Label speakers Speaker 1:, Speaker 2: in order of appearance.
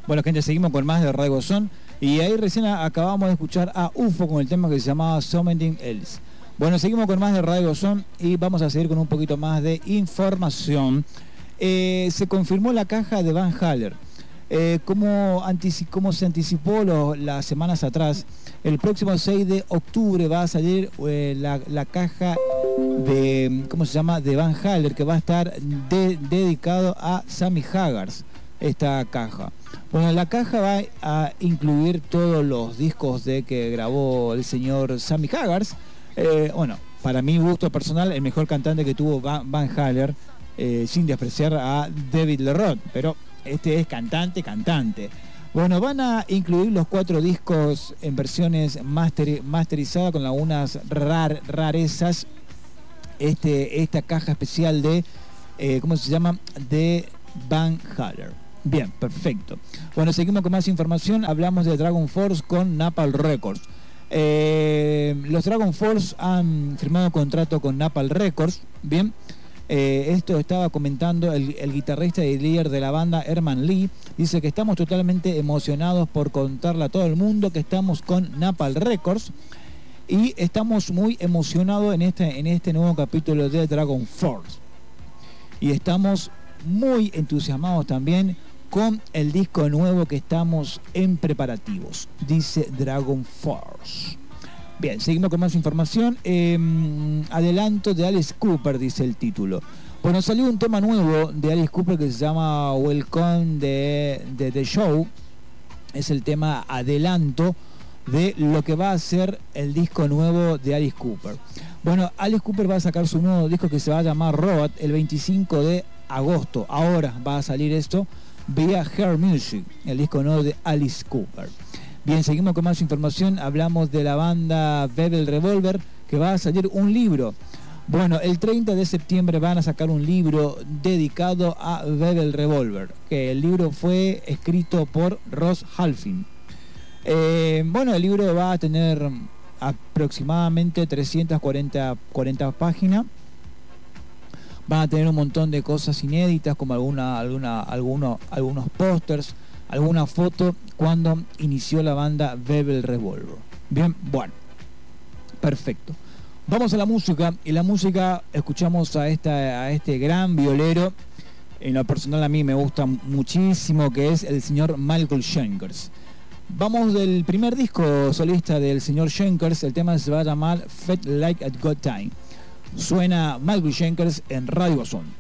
Speaker 1: Bueno, gente, seguimos con más de Radio Bozón. Y ahí recién acabamos de escuchar a UFO con el tema que se llamaba Something Else. Bueno, seguimos con más de Radio Bozón y vamos a seguir con un poquito más de información. Se confirmó la caja de Van Haler. Como se anticipó las semanas atrás, el próximo 6 de octubre va a salir la caja de, ¿cómo se llama?, de Van Haler, que va a estar dedicado a Sammy Hagar, esta caja. Bueno, la caja va a incluir todos los discos que grabó el señor Sammy Hagar. Bueno, para mi gusto personal, el mejor cantante que tuvo Van Haler, sin despreciar a David Lee Roth, pero este es cantante. Bueno, van a incluir los 4 discos en versiones masterizadas con algunas rarezas. Esta caja especial de, ¿cómo se llama?, de Van Haler. Bien, perfecto. Bueno, seguimos con más información. Hablamos de Dragon Force con Napalm Records. Los Dragon Force han firmado contrato con Napalm Records. Bien. Esto estaba comentando el guitarrista y líder de la banda, Herman Lee. Dice que estamos totalmente emocionados por contarle a todo el mundo que estamos con Napalm Records y estamos muy emocionados en este nuevo capítulo de Dragon Force. Y estamos muy entusiasmados también con el disco nuevo que estamos en preparativos, dice Dragon Force. Bien, seguimos con más información. Adelanto de Alice Cooper, dice el título. Bueno, salió un tema nuevo de Alice Cooper que se llama Welcome de The Show. Es el tema adelanto de lo que va a ser el disco nuevo de Alice Cooper. Bueno, Alice Cooper va a sacar su nuevo disco que se va a llamar Robot el 25 de agosto. Ahora va a salir esto vía Her Music, el disco nuevo de Alice Cooper. Bien, seguimos con más información. Hablamos de la banda Velvet Revolver, que va a salir un libro. Bueno, el 30 de septiembre van a sacar un libro dedicado a Velvet Revolver, que el libro fue escrito por Ross Halfin. Bueno, el libro va a tener aproximadamente 340 páginas. Van a tener un montón de cosas inéditas, como algunos pósters, alguna foto cuando inició la banda Velvet Revolver. Bien, bueno, perfecto. Vamos a la música, y la música escuchamos a este gran violero. En lo personal a mí me gusta muchísimo, que es el señor Michael Jenkins. Vamos del primer disco solista del señor Jenkins. El tema se va a llamar Felt Like a Good Time. Suena Michael Jenkins en Radio Bozón.